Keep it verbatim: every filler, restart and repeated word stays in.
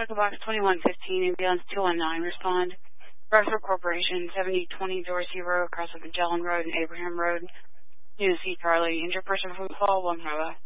Medical Box twenty-one fifteen, ambulance two one nine, respond. Rexford Corporation, seventy twenty Dorsey Road, across of Magellan Road and Abraham Road. Unit C, Charlie. Injured person from fall, one Nova.